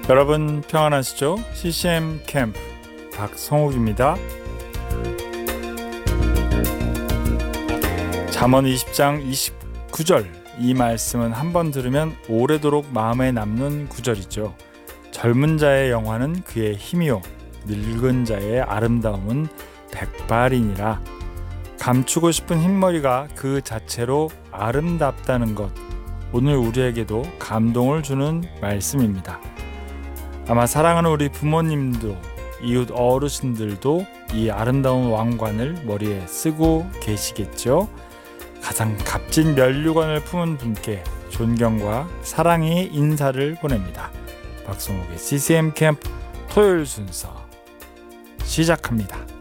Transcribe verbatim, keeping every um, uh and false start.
여러분 평안하시죠? 씨씨엠 캠프 박성욱입니다. 잠언 이십 장 이십구 절, 이 말씀은 한번 들으면 오래도록 마음에 남는 구절이죠. 젊은 자의 영화는 그의 힘이요 늙은 자의 아름다움은 백발이니라. 감추고 싶은 흰머리가 그 자체로 아름답다는 것, 오늘 우리에게도 감동을 주는 말씀입니다. 아마 사랑하는 우리 부모님도 이웃 어르신들도 이 아름다운 왕관을 머리에 쓰고 계시겠죠. 가장 값진 면류관을 품은 분께 존경과 사랑의 인사를 보냅니다. 박성욱의 씨씨엠 캠프 토요일 순서 시작합니다.